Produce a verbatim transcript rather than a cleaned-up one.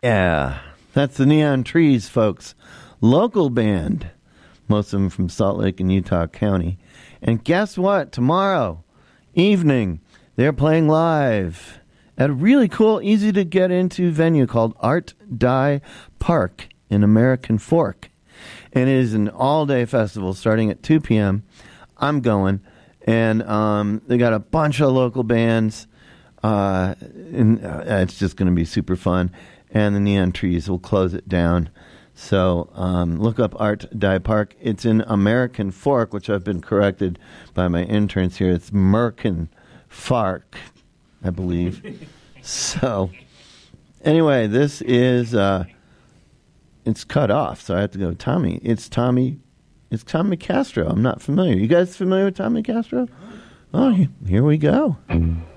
Yeah, that's the Neon Trees, folks. Local band. Most of them from Salt Lake and Utah County. And guess what? Tomorrow evening, they're playing live at a really cool, easy-to-get-into venue called Art Die Park in American Fork. And it is an all-day festival starting at two p.m. I'm going. And um, they got a bunch of local bands. Uh, and uh, it's just going to be super fun. And the Neon Trees will close it down. So um, look up Art Die Park. It's in American Fork, which I've been corrected by my interns here. It's Merkin Fark, I believe. So anyway, this is uh, it's cut off, so I have to go. Tommy, it's Tommy, it's Tommy Castro. I'm not familiar. You guys familiar with Tommy Castro? Oh, here we go.